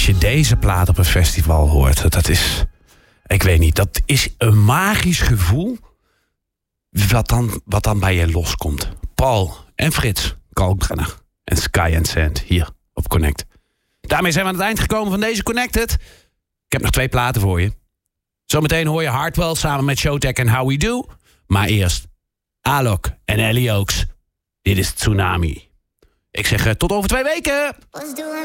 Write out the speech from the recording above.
als je deze plaat op een festival hoort, dat is... Ik weet niet, dat is een magisch gevoel wat dan bij je loskomt. Paul en Frits Kalkbrenner en Sky and Sand hier op Connect. Daarmee zijn we aan het eind gekomen van deze Connected. Ik heb nog 2 platen voor je. Zometeen hoor je Hardwell samen met Showtek en How We Do. Maar eerst Alok en Ellie Oaks. Dit is Tsunami. Ik zeg tot over 2 weken.